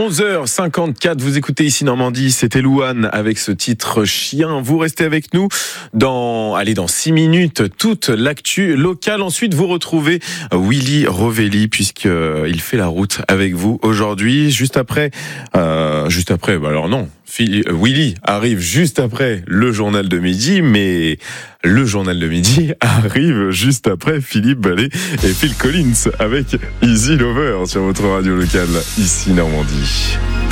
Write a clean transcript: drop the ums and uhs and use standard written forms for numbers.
11h54, vous écoutez ici Normandie, c'était Louane avec ce titre Chien. Vous restez avec nous dans 6 minutes, toute l'actu locale. Ensuite, vous retrouvez Willy Rovelli puisqu'il fait la route avec vous aujourd'hui. Willy arrive juste après le journal de midi, mais le journal de midi arrive juste après Philippe Ballet et Phil Collins avec Easy Lover sur votre radio locale, ici Normandie.